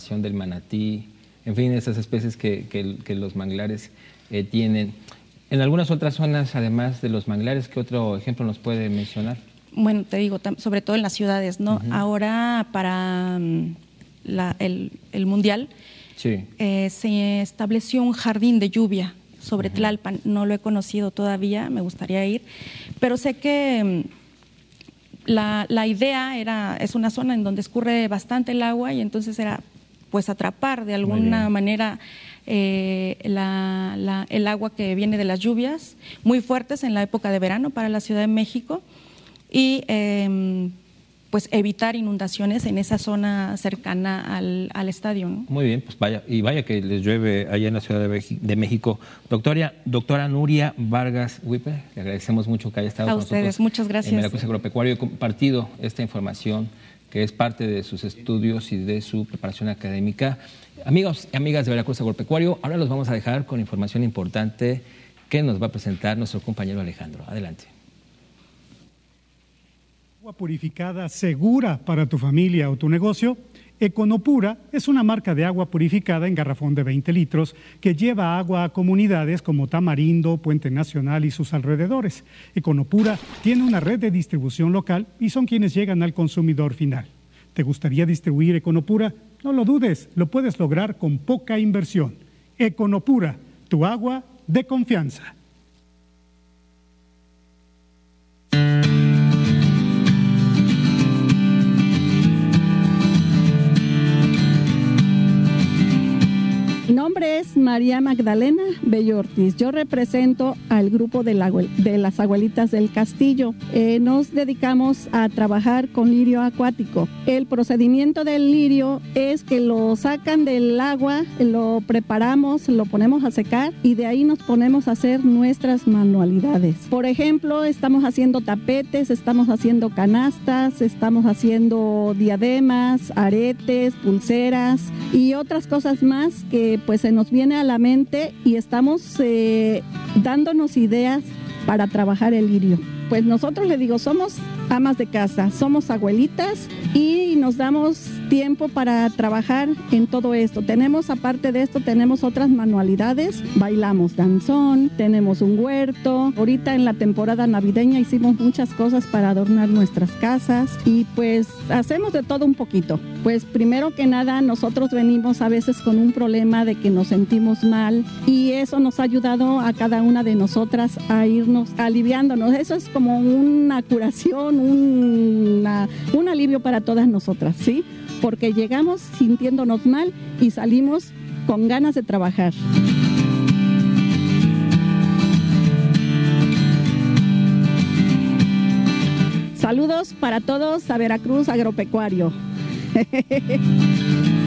formación del manatí, en fin, esas especies que los manglares tienen. En algunas otras zonas, además de los manglares, ¿qué otro ejemplo nos puede mencionar? Bueno, te digo, sobre todo en las ciudades, ¿no? Ahora para el Mundial Sí. Se estableció un jardín de lluvia sobre Tlalpan. No lo he conocido todavía, me gustaría ir, pero sé que la idea es una zona en donde escurre bastante el agua y entonces era pues atrapar de alguna manera el agua que viene de las lluvias muy fuertes en la época de verano para la Ciudad de México y pues evitar inundaciones en esa zona cercana al estadio, ¿no? Muy bien, pues vaya que les llueve allá en la Ciudad de México. Doctora Nuria Vargas Wipper, le agradecemos mucho que haya estado con ustedes, nosotros muchas gracias. en Veracruz Agropecuario y compartido esta información que es parte de sus estudios y de su preparación académica. Amigos y amigas de Veracruz Agropecuario, ahora los vamos a dejar con información importante que nos va a presentar nuestro compañero Alejandro. Adelante. Agua purificada segura para tu familia o tu negocio. Econopura es una marca de agua purificada en garrafón de 20 litros que lleva agua a comunidades como Tamarindo, Puente Nacional y sus alrededores. Econopura tiene una red de distribución local y son quienes llegan al consumidor final. ¿Te gustaría distribuir Econopura? No lo dudes, lo puedes lograr con poca inversión. Econopura, tu agua de confianza. Mi nombre es María Magdalena Bello Ortiz. Yo represento al grupo de las Abuelitas del Castillo. Nos dedicamos a trabajar con lirio acuático. El procedimiento del lirio es que lo sacan del agua, lo preparamos, lo ponemos a secar y de ahí nos ponemos a hacer nuestras manualidades. Por ejemplo, estamos haciendo tapetes, estamos haciendo canastas, estamos haciendo diademas, aretes, pulseras y otras cosas más que pues se nos viene a la mente y estamos dándonos ideas para trabajar el lirio. Pues nosotros, le digo, somos amas de casa, somos abuelitas y nos damos tiempo para trabajar en todo esto. Tenemos, aparte de esto, tenemos otras manualidades, bailamos danzón, tenemos un huerto. Ahorita en la temporada navideña hicimos muchas cosas para adornar nuestras casas y pues hacemos de todo un poquito. Pues primero que nada, nosotros venimos a veces con un problema de que nos sentimos mal y eso nos ha ayudado a cada una de nosotras a irnos aliviándonos. Eso es como una curación, un alivio para todas nosotras, ¿sí? Porque llegamos sintiéndonos mal y salimos con ganas de trabajar. Saludos para todos a Veracruz Agropecuario.